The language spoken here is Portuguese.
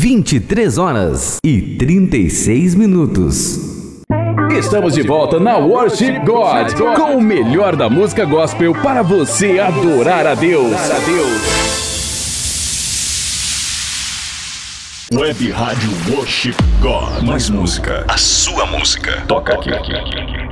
23h36. Estamos de volta na Worship God, com o melhor da música gospel para você adorar a Deus. Web Rádio Worship God. Mais música. A sua música. Toca aqui.